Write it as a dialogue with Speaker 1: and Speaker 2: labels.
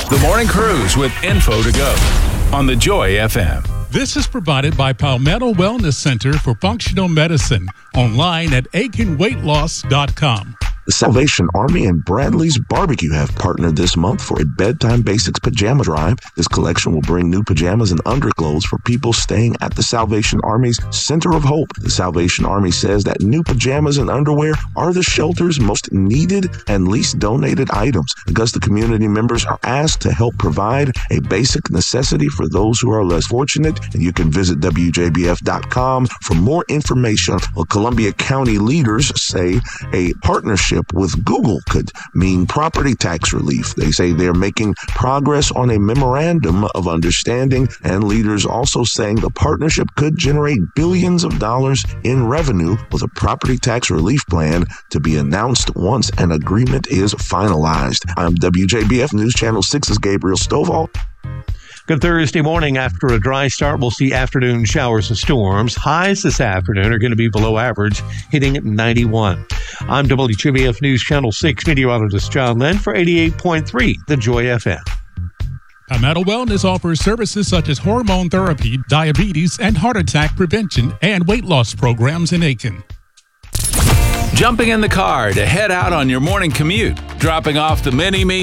Speaker 1: The Morning Cruise with info to go on the Joy FM.
Speaker 2: This is provided by Palmetto Wellness Center for Functional Medicine, online at aikenweightloss.com.
Speaker 3: The Salvation Army and Bradley's Barbecue have partnered this month for a Bedtime Basics Pajama Drive. This collection will bring new pajamas and underclothes for people staying at the Salvation Army's Center of Hope. The Salvation Army says that new pajamas and underwear are the shelter's most needed and least donated items. Augusta community members are asked to help provide a basic necessity for those who are less fortunate, and you can visit WJBF.com for more information. Well, Columbia County leaders say a partnership with Google could mean property tax relief. They say they're making progress on a memorandum of understanding, and leaders also saying the partnership could generate billions of dollars in revenue, with a property tax relief plan to be announced once an agreement is finalized. I'm WJBF News Channel 6's Gabriel Stovall.
Speaker 4: Good Thursday morning. After a dry start, we'll see afternoon showers and storms. Highs this afternoon are going to be below average, hitting at 91. I'm WJBF News Channel 6 meteorologist John Lynn for 88.3, The Joy FM.
Speaker 2: Palmetto Wellness offers services such as hormone therapy, diabetes, and heart attack prevention, and weight loss programs in Aiken.
Speaker 1: Jumping in the car to head out on your morning commute, dropping off the mini-me